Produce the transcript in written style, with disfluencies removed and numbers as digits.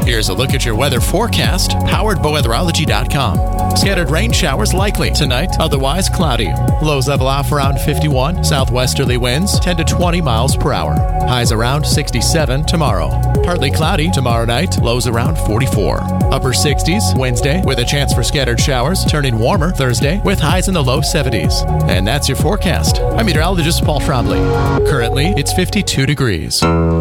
Here's a look at your weather forecast, powered by weatherology.com. Scattered rain showers likely tonight, otherwise cloudy. Lows level off around 51. Southwesterly winds 10 to 20 miles per hour. Highs around 67 tomorrow. Partly cloudy tomorrow night, lows around 44. Upper 60s Wednesday with a chance for scattered showers, turning warmer Thursday with highs in the low 70s. And that's your forecast. I'm meteorologist Paul Trombley. Currently, it's 52 degrees.